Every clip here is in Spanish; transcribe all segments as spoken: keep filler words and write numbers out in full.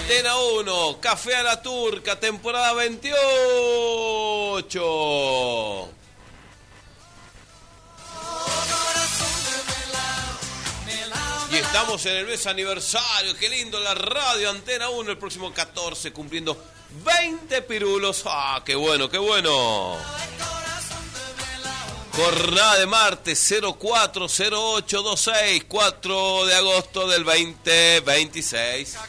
Antena uno, Café a la Turca, temporada veintiocho. Y estamos en el mes aniversario, qué lindo la radio Antena uno, el próximo catorce, cumpliendo veinte pirulos. ¡Ah, qué bueno, qué bueno! Jornada de martes cero cuatro cero ocho veintiséis, cuatro de agosto del veinte veintiséis.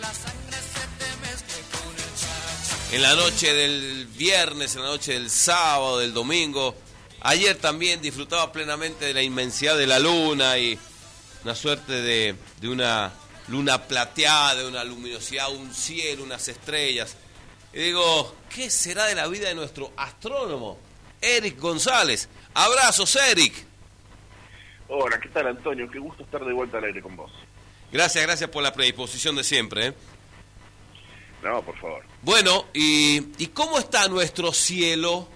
En la noche del viernes, en la noche del sábado, del domingo. Ayer también disfrutaba plenamente de la inmensidad de la luna y una suerte de, de una luna plateada, de una luminosidad, un cielo, unas estrellas. Y digo, ¿qué será de la vida de nuestro astrónomo, Eric González? Abrazos, Eric. Hola, ¿qué tal, Antonio? Qué gusto estar de vuelta al aire con vos. Gracias, gracias por la predisposición de siempre, ¿eh? No, por favor. Bueno, ¿y, y cómo está nuestro cielo?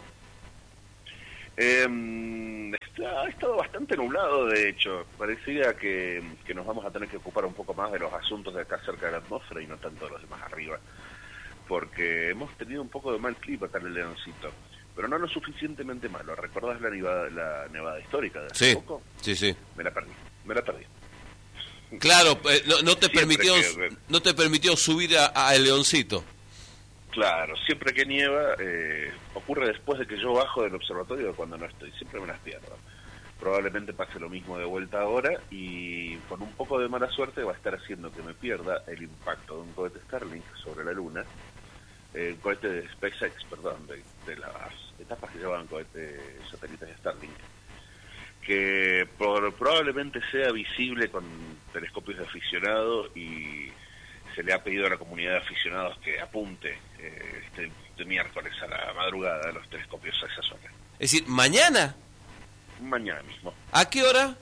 Eh, está, ha estado bastante nublado, de hecho. Parecía que, que nos vamos a tener que ocupar un poco más de los asuntos de acá cerca de la atmósfera y no tanto de los demás arriba. Porque hemos tenido un poco de mal clima acá en el Leoncito. Pero no lo suficientemente malo. ¿Recordás la nevada, la nevada histórica de hace Sí, poco? sí, sí. Me la perdí, me la perdí. Claro, eh, no, no te Siempre permitió que- no te permitió subir a, a el Leoncito. Claro, siempre que nieva eh, ocurre después de que yo bajo del observatorio cuando no estoy, siempre me las pierdo. Probablemente pase lo mismo de vuelta ahora y con un poco de mala suerte va a estar haciendo que me pierda el impacto de un cohete Starlink sobre la Luna, eh, un cohete de SpaceX, perdón, de, de las etapas que llevan cohete satélites de Starlink, que por, probablemente sea visible con telescopios de aficionado y se le ha pedido a la comunidad de aficionados que apunte eh, este, este miércoles a la madrugada a los telescopios a esa zona. Es decir, mañana. Mañana mismo. ¿A qué hora?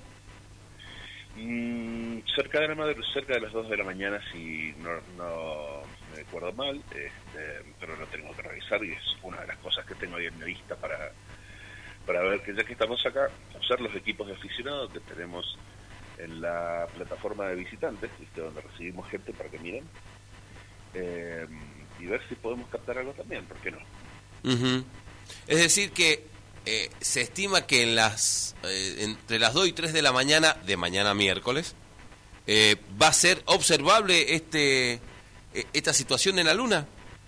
Mm, cerca de la madre, cerca de las dos de la mañana, si no, no me acuerdo mal, este, pero lo tengo que revisar y es una de las cosas que tengo ahí en la lista para, para ver que ya que estamos acá, usar los equipos de aficionados que tenemos en la plataforma de visitantes, ¿viste? Donde recibimos gente para que miren, eh, y ver si podemos captar algo también, ¿por qué no? Uh-huh. Es decir que eh, se estima que en las eh, entre las dos y tres de la mañana, de mañana miércoles, eh, va a ser observable este eh, esta situación en la Luna.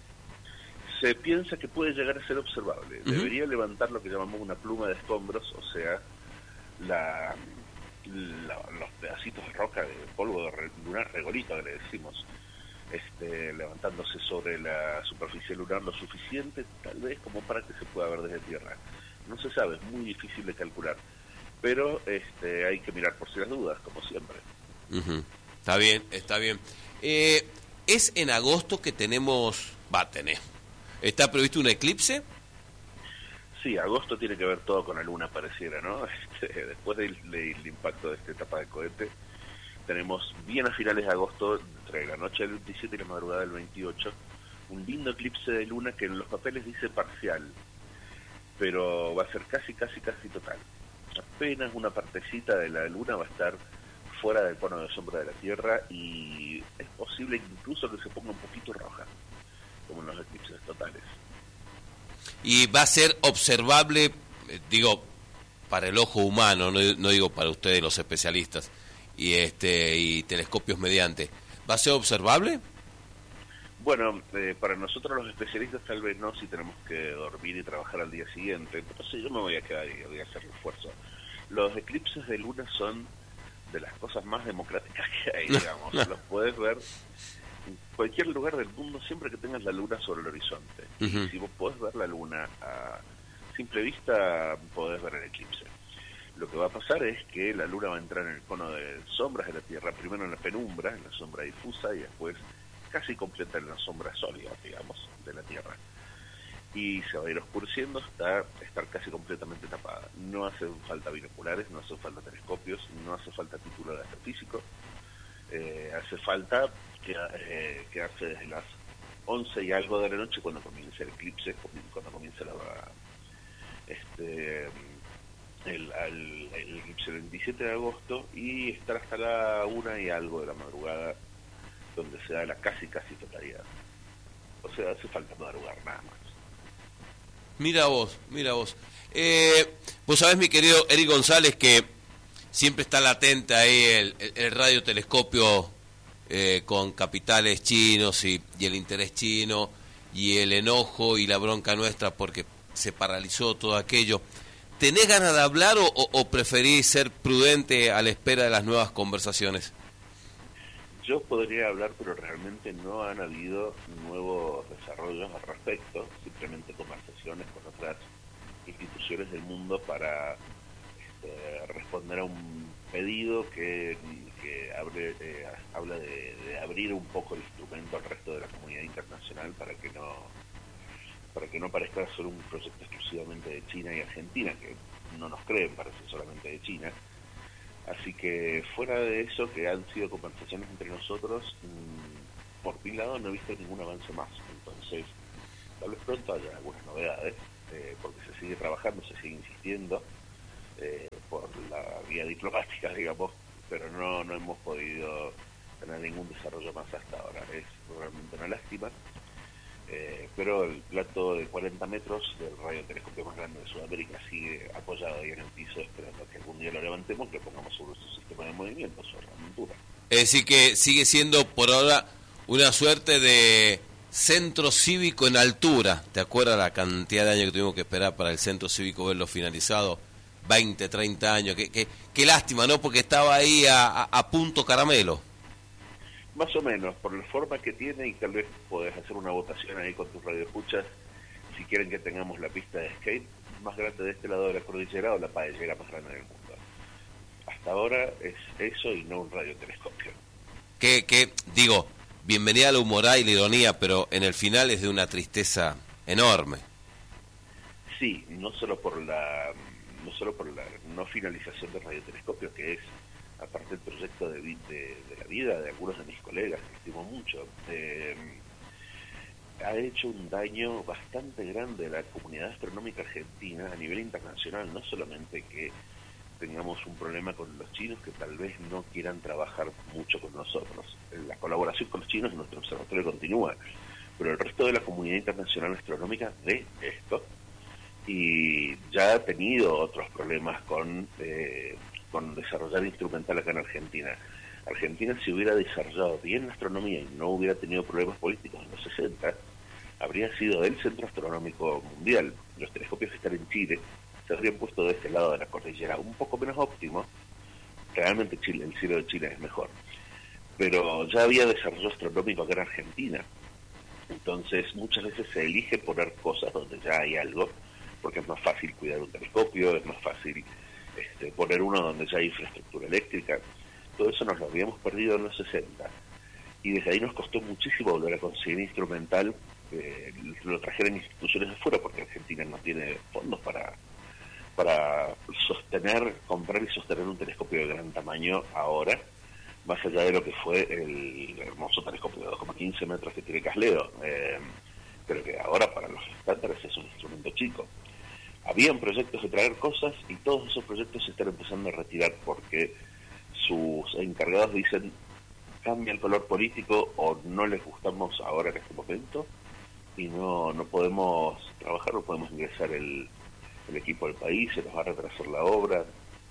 Se piensa que puede llegar a ser observable. Uh-huh. Debería levantar lo que llamamos una pluma de escombros, o sea, la... La, los pedacitos de roca, de polvo de re, lunar, regolito que le decimos, este, levantándose sobre la superficie lunar lo suficiente, tal vez como para que se pueda ver desde tierra. No se sabe, es muy difícil de calcular, pero este, hay que mirar por si las dudas, como siempre. Uh-huh. Está bien, está bien. Eh, ¿Es en agosto que tenemos, va a tener, está previsto un eclipse? Sí, agosto tiene que ver todo con la luna, pareciera, ¿no? Este, después del, del impacto de esta etapa de cohete, tenemos bien a finales de agosto, entre la noche del veintisiete y la madrugada del veintiocho, un lindo eclipse de luna que en los papeles dice parcial, pero va a ser casi, casi, casi total. Apenas una partecita de la luna va a estar fuera del cono de sombra de la Tierra y es posible incluso que se ponga un poquito roja, como en los eclipses totales. Y va a ser observable, eh, digo, para el ojo humano, no, no digo para ustedes los especialistas, y este y telescopios mediante. ¿Va a ser observable? Bueno, eh, para nosotros los especialistas tal vez no, si tenemos que dormir y trabajar al día siguiente. Entonces yo me voy a quedar y voy a hacer el esfuerzo. Los eclipses de luna son de las cosas más democráticas que hay, digamos. Los puedes ver en cualquier lugar del mundo siempre que tengas la luna sobre el horizonte. Uh-huh. Y si vos podés ver la luna a simple vista, podés ver el eclipse. Lo que va a pasar es que la luna va a entrar en el cono de sombras de la Tierra, primero en la penumbra, en la sombra difusa, y después casi completa en la sombra sólida, digamos, de la Tierra. Y se va a ir oscureciendo hasta estar casi completamente tapada. No hacen falta binoculares, no hacen falta telescopios, no hace falta título de astrofísico. Eh, hace falta que, eh, quedarse desde las once y algo de la noche cuando comience el eclipse, cuando comience la, este, el, el, el eclipse el veintisiete de agosto, y estar hasta la una y algo de la madrugada donde se da la casi casi totalidad. O sea, hace falta madrugar nada más. Mira vos, mira vos. Eh, vos sabés, mi querido Eric González, que siempre está latente ahí el, el, el radiotelescopio eh, con capitales chinos y, y el interés chino y el enojo y la bronca nuestra porque se paralizó todo aquello. ¿Tenés ganas de hablar o, o, o preferís ser prudente a la espera de las nuevas conversaciones? Yo podría hablar, pero realmente no han habido nuevos desarrollos al respecto, simplemente conversaciones con otras instituciones del mundo para este, responder a un pedido que, que abre, eh, habla de, de abrir un poco el instrumento al resto de la comunidad internacional para que no para que no parezca solo un proyecto exclusivamente de China y Argentina, que no nos creen, parece solamente de China. Así que fuera de eso, que han sido conversaciones entre nosotros, mmm, por mi lado no he visto ningún avance más. Entonces, tal vez pronto haya algunas novedades, eh, porque se sigue trabajando, se sigue insistiendo eh, por la vía diplomática, digamos, pero no, no hemos podido tener ningún desarrollo más hasta ahora. Es realmente una lástima. Eh, pero el plato de cuarenta metros del radiotelescopio más grande de Sudamérica sigue apoyado ahí en el piso, esperando que algún día lo levantemos y lo pongamos sobre su sistema de movimiento, sobre la montura. Es decir, que sigue siendo por ahora una suerte de centro cívico en altura. ¿Te acuerdas la cantidad de años que tuvimos que esperar para el centro cívico verlo finalizado? veinte, treinta años. Qué, qué, qué lástima, ¿no? Porque estaba ahí a, a, a punto caramelo. Más o menos, por la forma que tiene, y tal vez podés hacer una votación ahí con tus radioescuchas, si quieren que tengamos la pista de skate más grande de este lado de la cordillera o la paellera más grande del mundo. Hasta ahora es eso y no un radiotelescopio. Que, que digo, bienvenida a la humorada y la ironía, pero en el final es de una tristeza enorme. Sí, no solo por la no solo por la no finalización del radiotelescopio, que es aparte el proyecto de, de, de la vida de algunos de mis colegas, que estimo mucho, eh, ha hecho un daño bastante grande a la comunidad astronómica argentina a nivel internacional, no solamente que tengamos un problema con los chinos que tal vez no quieran trabajar mucho con nosotros. La colaboración con los chinos en nuestro observatorio continúa, pero el resto de la comunidad internacional astronómica ve esto y ya ha tenido otros problemas con... Eh, con desarrollar instrumental acá en Argentina. Argentina, si hubiera desarrollado bien la astronomía y no hubiera tenido problemas políticos en los sesenta, habría sido el centro astronómico mundial. Los telescopios que están en Chile se habrían puesto de este lado de la cordillera, un poco menos óptimo. Realmente Chile, el cielo de Chile es mejor. Pero ya había desarrollo astronómico acá en Argentina. Entonces, muchas veces se elige poner cosas donde ya hay algo, porque es más fácil cuidar un telescopio, es más fácil Este, poner uno donde ya hay infraestructura eléctrica. Todo eso nos lo habíamos perdido en los sesenta y desde ahí nos costó muchísimo volver a conseguir instrumental. Eh, lo trajeron instituciones de fuera porque Argentina no tiene fondos para para sostener, comprar y sostener un telescopio de gran tamaño ahora, más allá de lo que fue el hermoso telescopio de dos coma quince metros que tiene Casleo, eh, pero que ahora para los estándares es un instrumento chico. Habían proyectos de traer cosas y todos esos proyectos se están empezando a retirar porque sus encargados dicen cambia el color político o no les gustamos ahora en este momento y no no podemos trabajar, no podemos ingresar el, el equipo del país, se nos va a retrasar la obra.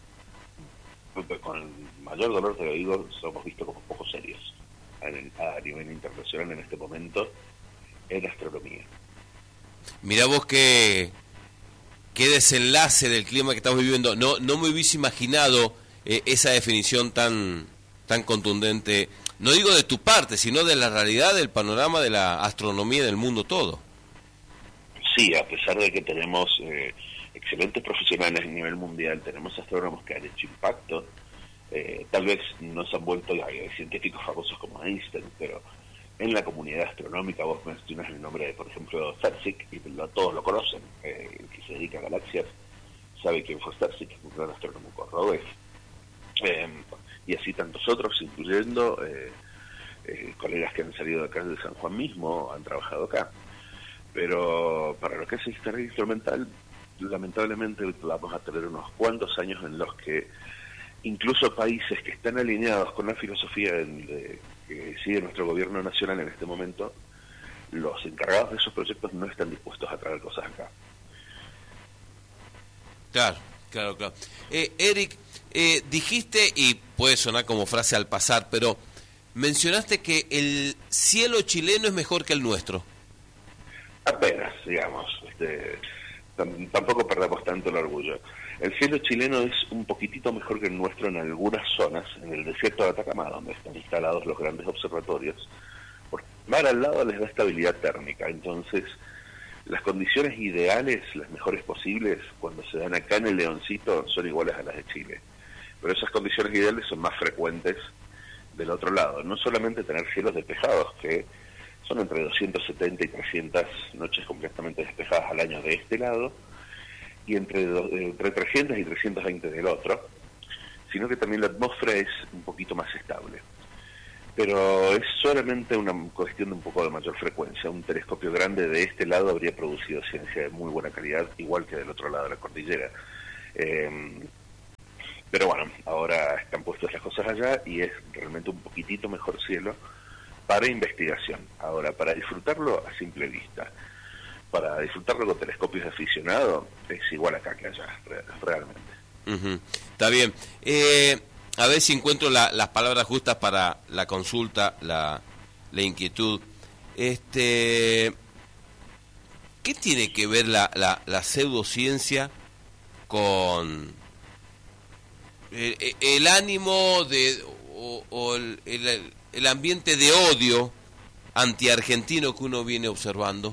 Con el mayor dolor te lo digo, somos vistos como poco serios a, a nivel internacional en este momento en astronomía. Mirá vos que... qué desenlace del clima que estamos viviendo. No no me hubiese imaginado eh, esa definición tan tan contundente, no digo de tu parte, sino de la realidad del panorama de la astronomía del mundo todo. Sí, a pesar de que tenemos eh, excelentes profesionales a nivel mundial, tenemos astrónomos que han hecho impacto, eh, tal vez no se han vuelto hay científicos famosos como Einstein, pero en la comunidad astronómica vos mencionas el nombre de, por ejemplo, Starzik, y lo, todos lo conocen, eh, el que se dedica a galaxias sabe quién fue Starzik, un gran astrónomo cordobés. Eh, y así tantos otros, incluyendo eh, eh, colegas que han salido de acá de San Juan mismo, han trabajado acá. Pero para lo que es instrumental, lamentablemente vamos a tener unos cuantos años en los que incluso países que están alineados con la filosofía del, de, que sigue nuestro gobierno nacional en este momento, los encargados de esos proyectos no están dispuestos a traer cosas acá. Claro, claro, claro. Eh, Eric, eh, dijiste, y puede sonar como frase al pasar, pero mencionaste que el cielo chileno es mejor que el nuestro. Apenas, digamos. Este, tam, tampoco perdamos tanto el orgullo. El cielo chileno es un poquitito mejor que el nuestro en algunas zonas, en el desierto de Atacama, donde están instalados los grandes observatorios. Por mar al lado les da estabilidad térmica, entonces las condiciones ideales, las mejores posibles, cuando se dan acá en el Leoncito, son iguales a las de Chile. Pero esas condiciones ideales son más frecuentes del otro lado. No solamente tener cielos despejados, que son entre doscientas setenta y trescientas noches completamente despejadas al año de este lado, y entre, entre trescientas y trescientas veinte del otro, sino que también la atmósfera es un poquito más estable. Pero es solamente una cuestión de un poco de mayor frecuencia. Un telescopio grande de este lado habría producido ciencia de muy buena calidad, igual que del otro lado de la cordillera. Eh, pero bueno, ahora están puestas las cosas allá y es realmente un poquitito mejor cielo para investigación. Ahora, para disfrutarlo a simple vista, para disfrutarlo con telescopios de aficionado, es igual acá que allá, realmente. Uh-huh. Está bien. Eh, a ver si encuentro la, las palabras justas para la consulta, la, la inquietud. Este, ¿qué tiene que ver la, la, la pseudociencia con el, el ánimo de o, o el, el, el ambiente de odio antiargentino que uno viene observando?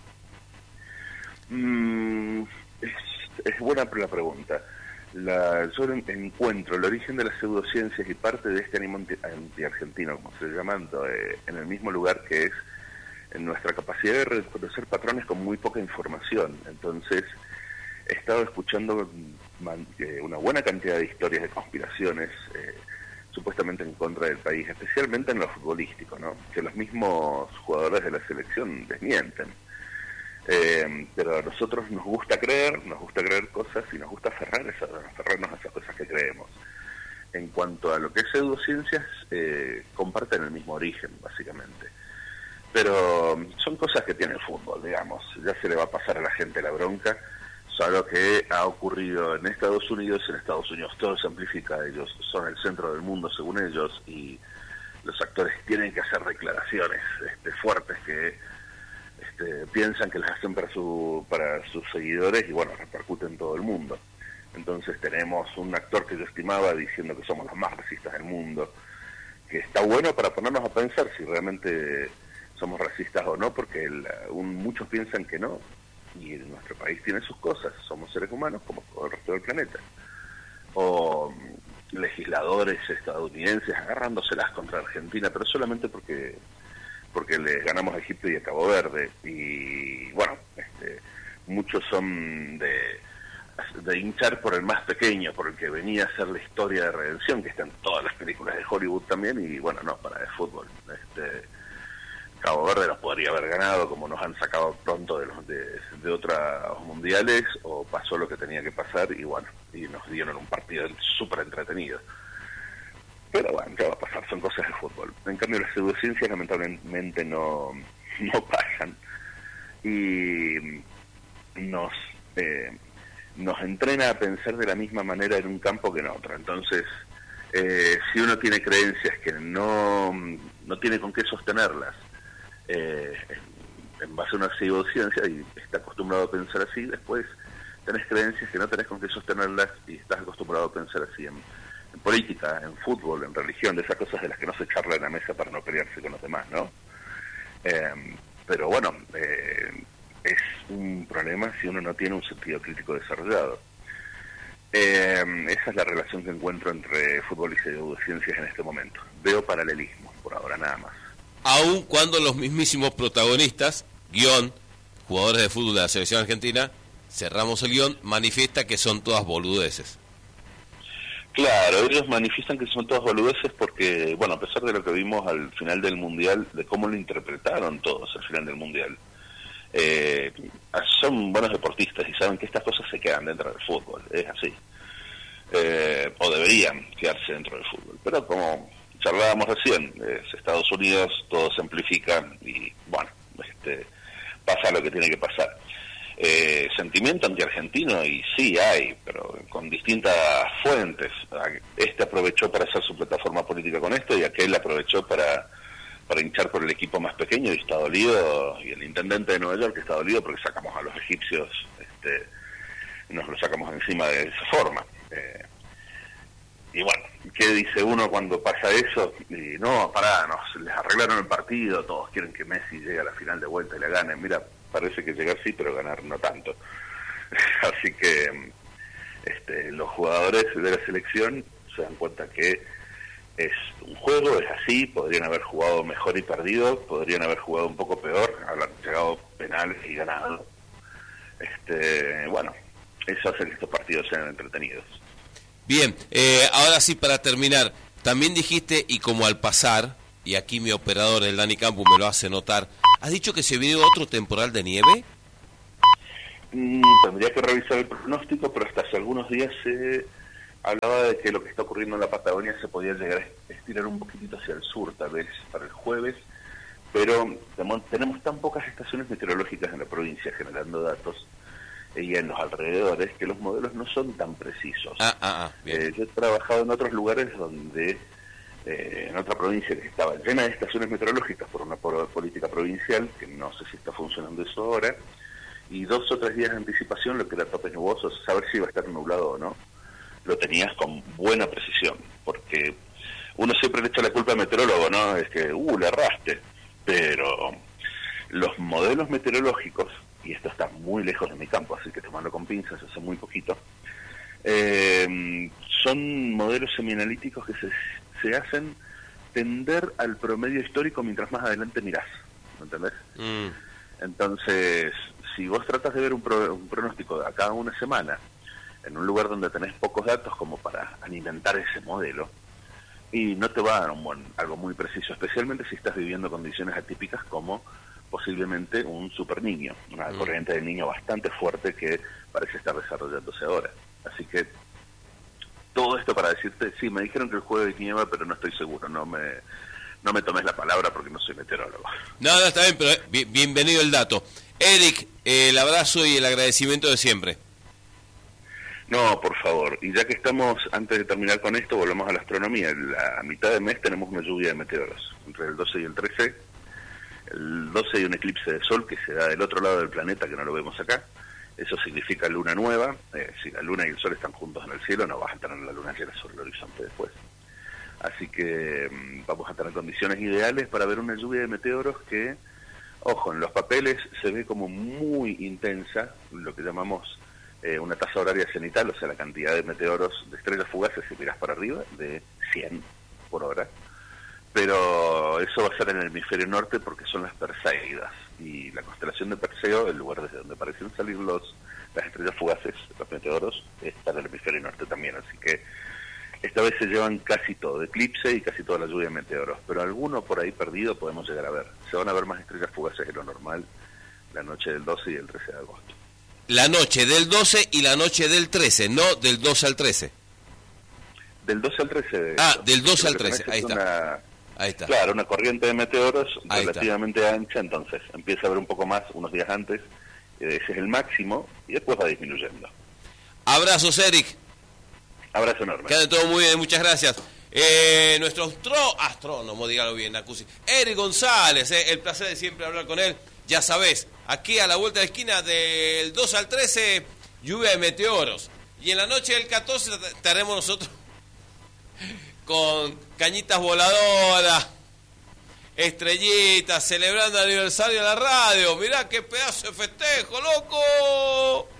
Mm, es, es buena la pregunta. La, yo encuentro el origen de las pseudociencias y parte de este ánimo anti-argentino, como se llama, eh, en el mismo lugar que es en nuestra capacidad de reconocer patrones con muy poca información. Entonces, he estado escuchando man, eh, una buena cantidad de historias de conspiraciones, eh, supuestamente en contra del país, especialmente en lo futbolístico, ¿no? Que los mismos jugadores de la selección desmienten. Eh, pero a nosotros nos gusta creer, nos gusta creer cosas y nos gusta aferrar esa, aferrarnos a esas cosas que creemos. En cuanto a lo que es pseudociencias, eh, comparten el mismo origen, básicamente. Pero son cosas que tiene el fútbol, digamos. Ya se le va a pasar a la gente la bronca. Solo que ha ocurrido en Estados Unidos, en Estados Unidos todo se amplifica, ellos son el centro del mundo según ellos, y los actores tienen que hacer declaraciones este, fuertes que este, piensan que las hacen para su para sus seguidores y bueno, repercuten en todo el mundo. Entonces tenemos un actor que yo estimaba diciendo que somos los más racistas del mundo, que está bueno para ponernos a pensar si realmente somos racistas o no, porque el, un, muchos piensan que no, y nuestro país tiene sus cosas, somos seres humanos como todo el resto del planeta. O legisladores estadounidenses agarrándoselas contra Argentina, pero solamente porque porque le ganamos a Egipto y a Cabo Verde, y bueno, este, muchos son de, de hinchar por el más pequeño, por el que venía a ser la historia de redención, que está en todas las películas de Hollywood también, y bueno, no, para el fútbol. Este, Cabo Verde nos podría haber ganado, como nos han sacado pronto de, los, de, de otros mundiales, o pasó lo que tenía que pasar, y bueno, y nos dieron un partido súper entretenido. Pero bueno, ¿qué va a pasar? Son cosas de fútbol. En cambio, las pseudociencias lamentablemente no, no pasan. Y nos, eh, nos entrena a pensar de la misma manera en un campo que en otro. Entonces, eh, si uno tiene creencias que no, no tiene con qué sostenerlas, eh, en, en base a una pseudociencia, y está acostumbrado a pensar así, después tenés creencias que no tenés con qué sostenerlas y estás acostumbrado a pensar así en en política, en fútbol, en religión, de esas cosas de las que no se charla en la mesa para no pelearse con los demás, ¿no? Eh, pero bueno, eh, es un problema si uno no tiene un sentido crítico desarrollado. Eh, esa es la relación que encuentro entre fútbol y pseudociencias en este momento. Veo paralelismos, por ahora nada más. Aun cuando los mismísimos protagonistas, guión, jugadores de fútbol de la selección argentina, cerramos el guión, manifiesta que son todas boludeces. Claro, ellos manifiestan que son todas boludeces porque, bueno, a pesar de lo que vimos al final del Mundial, de cómo lo interpretaron todos al final del Mundial, eh, son buenos deportistas y saben que estas cosas se quedan dentro del fútbol, es así. eh, o deberían quedarse dentro del fútbol. Pero como charlábamos recién, es Estados Unidos, todo se amplifica y bueno, este, pasa lo que tiene que pasar. Eh, sentimiento anti-argentino, y sí hay, pero con distintas fuentes. Este aprovechó para hacer su plataforma política con esto y aquel aprovechó para, para hinchar por el equipo más pequeño y está dolido, y el intendente de Nueva York está dolido porque sacamos a los egipcios, este, nos lo sacamos encima de esa forma. Eh, y bueno, ¿qué dice uno cuando pasa eso? Y no, pará, nos les arreglaron el partido, todos quieren que Messi llegue a la final de vuelta y la gane. Mira, parece que llegar sí, pero ganar no tanto. Así que este, los jugadores de la selección se dan cuenta que es un juego, es así, podrían haber jugado mejor y perdido, podrían haber jugado un poco peor, haber llegado penales y ganado. Este, bueno, eso hace que estos partidos sean entretenidos. Bien, eh, ahora sí, para terminar, también dijiste, y como al pasar, y aquí mi operador, el Dani Campos, me lo hace notar, ¿has dicho que se viene otro temporal de nieve? Mm, tendría que revisar el pronóstico, pero hasta hace algunos días se hablaba de que lo que está ocurriendo en la Patagonia se podía llegar a estirar un poquitito hacia el sur, tal vez para el jueves, pero tenemos tan pocas estaciones meteorológicas en la provincia generando datos y en los alrededores que los modelos no son tan precisos. Ah, ah, ah, bien. Eh, yo he trabajado en otros lugares donde, eh, en otra provincia que estaba llena de estaciones meteorológicas por una por política provincial, que no sé si está funcionando eso ahora, y dos o tres días de anticipación, lo que era topes nubosos, saber si iba a estar nublado o no, lo tenías con buena precisión, porque uno siempre le echa la culpa al meteorólogo, ¿no? Es que, uh, le erraste, pero los modelos meteorológicos, y esto está muy lejos de mi campo, así que tomarlo con pinzas, hace muy poquito, eh, son modelos semianalíticos que se, se hacen tender al promedio histórico mientras más adelante mirás, ¿me entendés? Mm. Entonces, si vos tratas de ver un, pro, un pronóstico de acá a una semana, en un lugar donde tenés pocos datos como para alimentar ese modelo, y no te va a dar un buen, algo muy preciso, especialmente si estás viviendo condiciones atípicas como posiblemente un super niño, una mm. corriente de niño bastante fuerte que parece estar desarrollándose ahora. Así que todo esto para decirte, sí, me dijeron que el jueves nieva, pero no estoy seguro, no me no me tomes la palabra porque no soy meteorólogo. No, no, está bien, pero bien, bienvenido el dato. Eric, eh, el abrazo y el agradecimiento de siempre. No, por favor, y ya que estamos, antes de terminar con esto, volvemos a la astronomía. A mitad de mes tenemos una lluvia de meteoros, entre el doce y el trece. El doce hay un eclipse de sol que se da del otro lado del planeta, que no lo vemos acá. Eso significa luna nueva. Eh, si la luna y el sol están juntos en el cielo, no vas a tener la luna llena sobre el horizonte después. Así que mmm, vamos a tener condiciones ideales para ver una lluvia de meteoros que, ojo, en los papeles se ve como muy intensa, lo que llamamos eh, una tasa horaria cenital, o sea, la cantidad de meteoros, de estrellas fugaces, si miras para arriba, de cien por hora. Pero eso va a ser en el hemisferio norte porque son las Perseidas, y la constelación de Perseo, el lugar desde donde parecen salir los las estrellas fugaces, los meteoros, está en el hemisferio norte también, así que esta vez se llevan casi todo, eclipse y casi toda la lluvia de meteoros, pero alguno por ahí perdido podemos llegar a ver. Se van a ver más estrellas fugaces de lo normal la noche del doce y el trece de agosto. La noche del doce y la noche del trece, no del doce al trece. Del doce al trece. De ah, del doce al trece, ahí está. Una, ahí está. Claro, una corriente de meteoros ahí relativamente está. ancha, entonces empieza a ver un poco más unos días antes, ese es el máximo, y después va disminuyendo. Abrazos, Eric. Abrazo enorme. Queda todo muy bien, muchas gracias. Eh, nuestro astro, astrónomo, dígalo bien, Acusi, Eric González, eh, el placer de siempre hablar con él. Ya sabés, aquí a la vuelta de la esquina del doce al trece, lluvia de meteoros. Y en la noche del catorce estaremos nosotros con cañitas voladoras, estrellitas, celebrando el aniversario de la radio. Mirá qué pedazo de festejo, loco.